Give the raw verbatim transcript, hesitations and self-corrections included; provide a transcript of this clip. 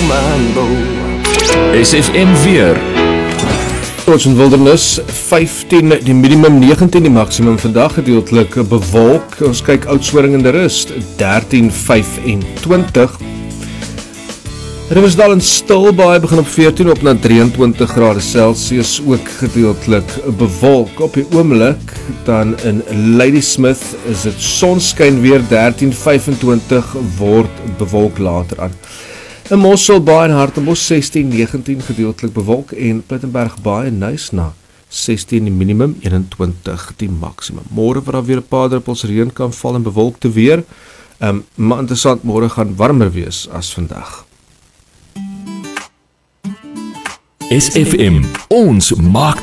mango. S F M weer. Ons in Wildernis, vyftien die minimum, negentien die maksimum, vandag gedeeltelik bewolk. Ons kyk Oudtshoorn in die Rust, dertien vyfentwintig. Riversdal en Stilbaai begin op veertien op na drieëntwintig grade Celsius, ook gedeeltelik bewolk. Op die oomblik dan in Ladysmith is dit sonskyn weer, dertien vyfentwintig, word bewolk later aan. In Mosselbaai en Hartenbos sestien negentien gedeeltelik bewolk en Plettenberg Baai en Nysna sestien die minimum, eenentwintig die maksimum. Môre waar daar weer 'n paar druppels reën kan val en bewolkte weer, um, maar interessant, môre gaan warmer wees as vandag. S F M, ons maak